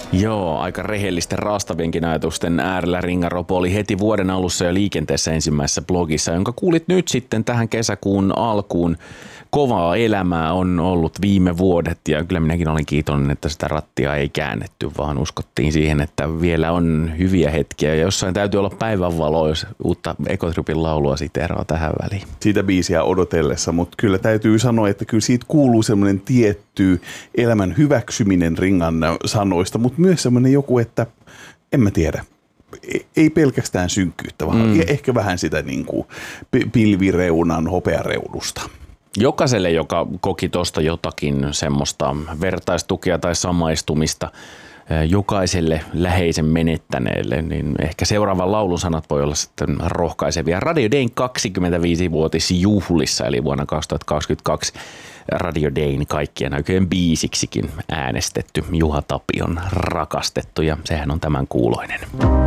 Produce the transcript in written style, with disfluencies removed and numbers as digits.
Joo, aika rehellisten raastavienkin ajatusten äärellä Ringaropo oli heti vuoden alussa jo liikenteessä ensimmäisessä blogissa, jonka kuulit nyt sitten tähän kesäkuun alkuun. Kovaa elämää on ollut viime vuodet ja kyllä minäkin olen kiitollinen, että sitä rattia ei käännetty, vaan uskottiin siihen, että vielä on hyviä hetkiä ja jossain täytyy olla päivänvalo, jos uutta Ekotripin laulua siteeraa tähän väliin. Siitä biisiä odotellessa, mutta kyllä täytyy sanoa, että kyllä siitä kuuluu semmoinen tietty elämän hyväksyminen Ringan sanoista, mutta myös semmoinen joku, että en mä tiedä. Ei pelkästään synkkyyttä, vaan ehkä vähän sitä niin kuin pilvireunan hopeareudusta. Jokaiselle, joka koki tuosta jotakin semmoista vertaistukea tai samaistumista, jokaiselle läheisen menettäneelle, niin ehkä seuraavan laulun sanat voi olla sitten rohkaisevia. Radio Dayn 25-vuotisjuhlissa, eli vuonna 2022 Radio Dayn kaikkien aikojen biisiksikin äänestetty Juha Tapion rakastettu, ja sehän on tämän kuuloinen.